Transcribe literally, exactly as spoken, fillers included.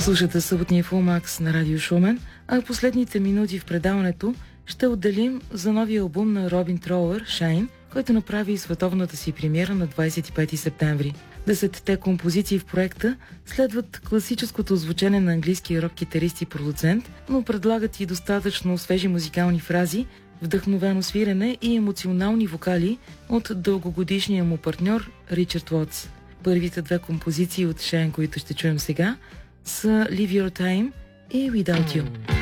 Слушате съботния Фулмакс на Радио Шумен, а последните минути в предаването ще отделим за новия албум на Робин Троуър «Shine», който направи световната си премиера на двадесет и пети септември. Десетте композиции в проекта следват класическото звучене на английския рок-китарист и продуцент, но предлагат и достатъчно свежи музикални фрази, вдъхновено свирене и емоционални вокали от дългогодишния му партньор Ричард Уотс. Първите две композиции от Shine, които ще чуем сега, са Leave Your Time и Without You.